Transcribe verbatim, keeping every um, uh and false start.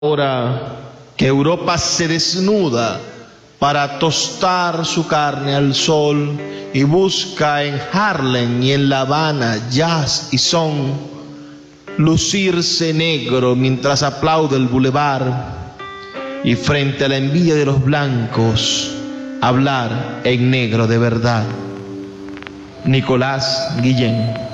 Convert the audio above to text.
Ahora que Europa se desnuda para tostar su carne al sol y busca en Harlem y en La Habana jazz y son, lucirse negro mientras aplaude el bulevar y frente a la envidia de los blancos hablar en negro de verdad. Nicolás Guillén.